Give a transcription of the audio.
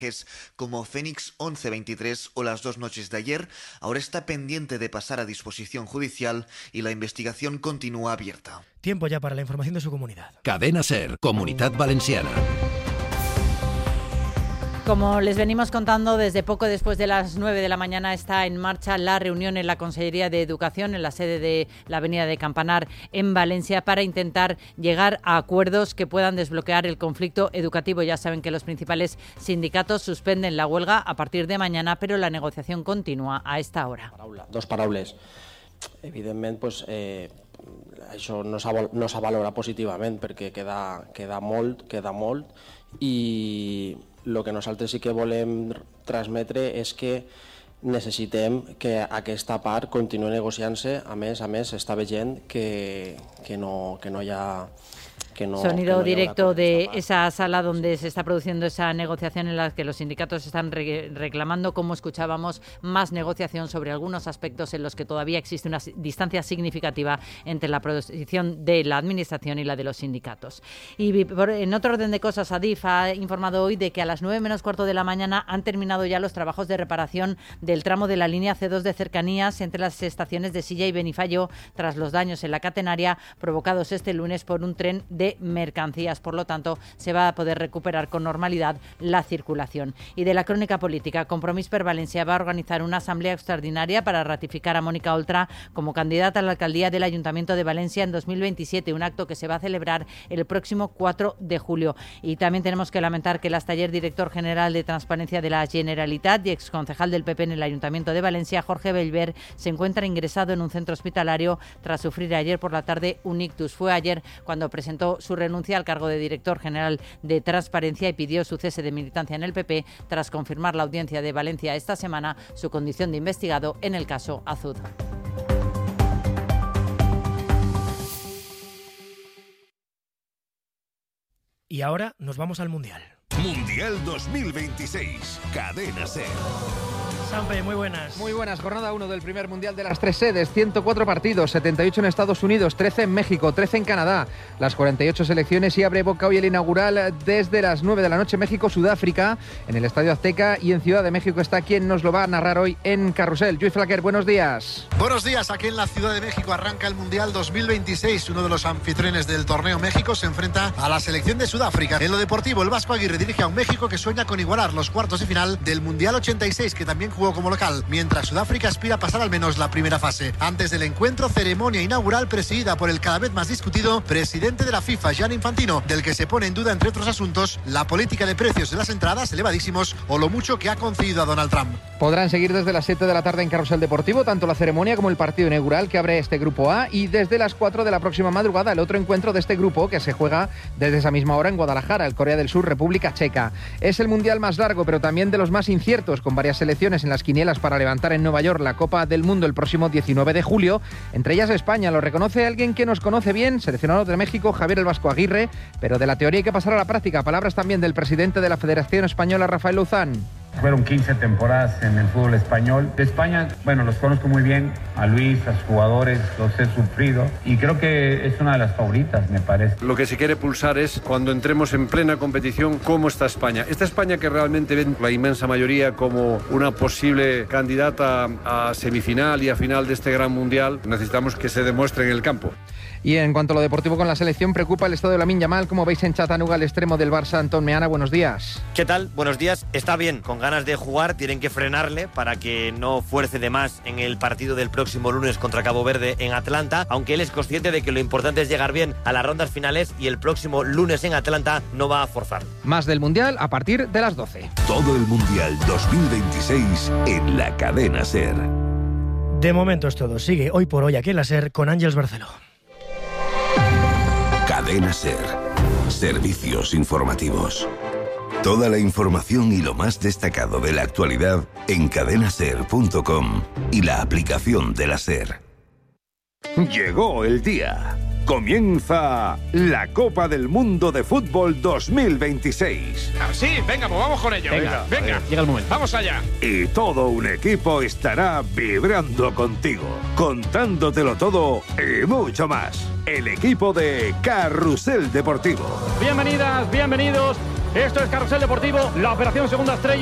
como Fénix 1123 o Las dos noches de ayer, ahora está pendiente de pasar a disposición judicial y la investigación continúa abierta. Tiempo ya para la información de su comunidad. Cadena SER, Comunitat Valenciana. Como les venimos contando, desde poco después de las 9 de la mañana está en marcha la reunión en la Consellería de Educación, en la sede de la Avenida de Campanar, en Valencia, para intentar llegar a acuerdos que puedan desbloquear el conflicto educativo. Ya saben que los principales sindicatos suspenden la huelga a partir de mañana, pero la negociación continúa a esta hora. Dos paraules. Evidentment, pues, això no s'ha valorat positivament perquè queda molt i el que nosaltres sí que volem transmetre és que necessitem que aquesta part continuï negociant-se. A més, està veient que no hi ha... Sonido directo de esa sala donde se está produciendo esa negociación en la que los sindicatos están reclamando, como escuchábamos, más negociación sobre algunos aspectos en los que todavía existe una distancia significativa entre la posición de la Administración y la de los sindicatos. Y en otro orden de cosas, Adif ha informado hoy de que a las 9 menos cuarto de la mañana han terminado ya los trabajos de reparación del tramo de la línea C2 de cercanías entre las estaciones de Silla y Benifallo, tras los daños en la catenaria provocados este lunes por un tren de mercancías. Por lo tanto, se va a poder recuperar con normalidad la circulación. Y de la crónica política, Compromís per Valencia va a organizar una asamblea extraordinaria para ratificar a Mónica Oltra como candidata a la alcaldía del Ayuntamiento de Valencia en 2027, un acto que se va a celebrar el próximo 4 de julio. Y también tenemos que lamentar que el hasta ayer director general de Transparencia de la Generalitat y exconcejal del PP en el Ayuntamiento de Valencia, Jorge Bellver, se encuentra ingresado en un centro hospitalario tras sufrir ayer por la tarde un ictus. Fue ayer cuando presentó su renuncia al cargo de director general de Transparencia y pidió su cese de militancia en el PP tras confirmar la audiencia de Valencia esta semana su condición de investigado en el caso Azud. Y ahora nos vamos al Mundial. Mundial 2026, Cadena SER. Sampe, muy buenas. Muy buenas, jornada 1 del primer Mundial de las 3 sedes, 104 partidos, 78 en Estados Unidos, 13 en México, 13 en Canadá, las 48 selecciones, y abre boca hoy el inaugural desde las 9 de la noche, México-Sudáfrica, en el Estadio Azteca, y en Ciudad de México está quien nos lo va a narrar hoy en Carrusel. Lluís Flaquer, buenos días. Buenos días, aquí en la Ciudad de México arranca el Mundial 2026, uno de los anfitriones del torneo. México se enfrenta a la selección de Sudáfrica. En lo deportivo, el Vasco Aguirre dirige a un México que sueña con igualar los cuartos de final del Mundial 86, que también jugó como local, mientras Sudáfrica aspira a pasar al menos la primera fase. Antes del encuentro, ceremonia inaugural presidida por el cada vez más discutido presidente de la FIFA, Gianni Infantino, del que se pone en duda, entre otros asuntos, la política de precios de las entradas elevadísimos o lo mucho que ha concedido a Donald Trump. Podrán seguir desde las 7 de la tarde en Carrusel Deportivo tanto la ceremonia como el partido inaugural que abre este grupo A, y desde las 4 de la próxima madrugada el otro encuentro de este grupo, que se juega desde esa misma hora en Guadalajara, el Corea del Sur, República Checa. Es el Mundial más largo, pero también de los más inciertos, con varias selecciones en las quinielas para levantar en Nueva York la Copa del Mundo el próximo 19 de julio, entre ellas España. Lo reconoce alguien que nos conoce bien, seleccionador de México, Javier el Vasco Aguirre, pero de la teoría hay que pasar a la práctica. Palabras también del presidente de la Federación Española, Rafael Luzán. Fueron 15 temporadas en el fútbol español. De España, bueno, los conozco muy bien, a Luis, a sus jugadores, los he sufrido y creo que es una de las favoritas, me parece. Lo que se quiere pulsar es, cuando entremos en plena competición, cómo está España. Esta España que realmente ven la inmensa mayoría como una posible candidata a semifinal y a final de este gran mundial, necesitamos que se demuestre en el campo. Y en cuanto a lo deportivo con la selección, preocupa el estado de Lamine Yamal, como veis en Chattanooga, al extremo del Barça. Antón Meana, buenos días. ¿Qué tal? Buenos días. Está bien, con ganas de jugar, tienen que frenarle para que no fuerce de más en el partido del próximo lunes contra Cabo Verde en Atlanta, aunque él es consciente de que lo importante es llegar bien a las rondas finales y el próximo lunes en Atlanta no va a forzar. Más del Mundial a partir de las 12. Todo el Mundial 2026 en la Cadena SER. De momento es todo. Sigue Hoy por Hoy aquí en la SER con Ángeles Barceló. Cadena SER. Servicios informativos. Toda la información y lo más destacado de la actualidad en cadenaser.com y la aplicación de la SER. Llegó el día. Comienza la Copa del Mundo de Fútbol 2026. Sí, venga, pues vamos con ello. Venga. Llega el momento. Vamos allá. Y todo un equipo estará vibrando contigo, contándotelo todo y mucho más. El equipo de Carrusel Deportivo. Bienvenidas, bienvenidos Esto es Carrusel Deportivo, la operación segunda estrella.